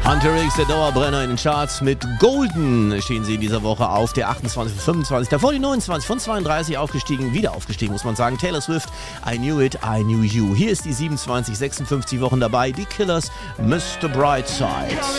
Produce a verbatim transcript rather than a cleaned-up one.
Hunter X, der Dauerbrenner in den Charts. Mit Golden stehen sie in dieser Woche auf der achtundzwanzig und fünfundzwanzig. Davor die neunundzwanzig von zweiunddreißig aufgestiegen, wieder aufgestiegen, muss man sagen. Taylor Swift, I Knew It, I Knew You. Hier ist die siebenundzwanzig, sechsundfünfzig Wochen dabei. Die Killers, Mister Brightside.